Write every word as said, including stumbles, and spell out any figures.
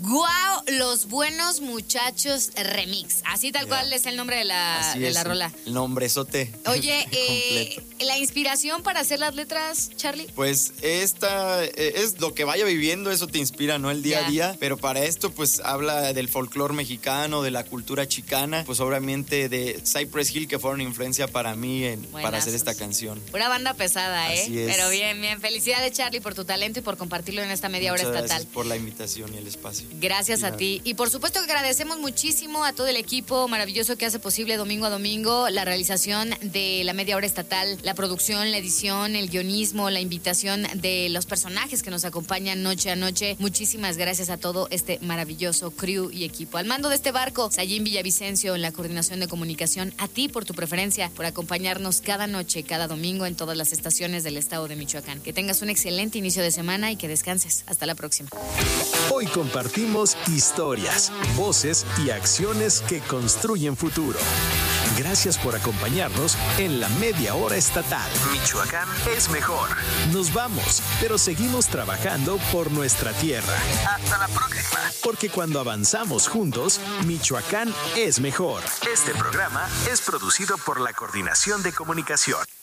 Guau, Los Buenos Muchachos Remix. Así tal yeah. cual es el nombre de la, de la rola. El nombrezote. Oye, eh, ¿la inspiración para hacer las letras, Charlie? Pues esta es lo que vaya viviendo, eso te inspira, ¿no? El día yeah. a día. Pero para esto, pues habla del folclore mexicano, de la cultura chicana, pues obviamente de Cypress Hill, que fueron influencia para mí en, para hacer esta canción. Pura banda pesada, ¿eh? Así es. Pero bien, bien. Felicidades, Charlie, por tu talento y por compartirlo en esta media Muchas hora estatal. Gracias por la invitación y el espacio. Gracias a ti. Y por supuesto que agradecemos muchísimo a todo el equipo maravilloso que hace posible domingo a domingo la realización de la media hora estatal, la producción, la edición, el guionismo, la invitación de los personajes que nos acompañan noche a noche. Muchísimas gracias a todo este maravilloso crew y equipo. Al mando de este barco, Sayín Villavicencio en la coordinación de comunicación. A ti por tu preferencia, por acompañarnos cada noche, cada domingo en todas las estaciones del estado de Michoacán. Que tengas un excelente inicio de semana y que descanses. Hasta la próxima. Hoy compartimos historias, voces y acciones que construyen futuro. Gracias por acompañarnos en la media hora estatal. Michoacán es mejor. Nos vamos, pero seguimos trabajando por nuestra tierra. Hasta la próxima. Porque cuando avanzamos juntos, Michoacán es mejor. Este programa es producido por la Coordinación de Comunicación.